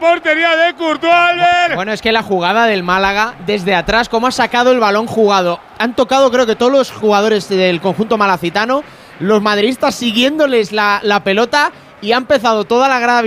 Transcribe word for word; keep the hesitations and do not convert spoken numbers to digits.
portería de Courtois, Albert. Bueno, es que la jugada del Málaga, desde atrás, cómo ha sacado el balón jugado. Han tocado, creo que todos los jugadores del conjunto malacitano, los madridistas siguiéndoles la, la pelota, y ha empezado toda la grada